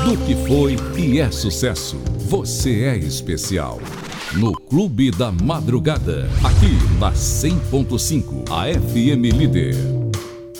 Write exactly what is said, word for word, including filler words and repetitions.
do que foi e é sucesso. Você é especial. No Clube da Madrugada, aqui na cem ponto cinco, a F M Líder.